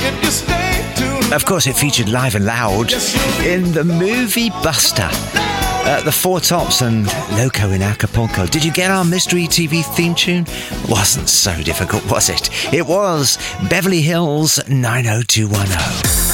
Of course, it featured Live and Loud in the movie Buster. The Four Tops and Loco in Acapulco. Did you get our Mystery TV theme tune? Wasn't so difficult, was it? It was Beverly Hills 90210.